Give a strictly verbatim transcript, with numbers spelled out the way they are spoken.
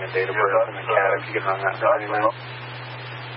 data birth and the cat if you can run that by me now.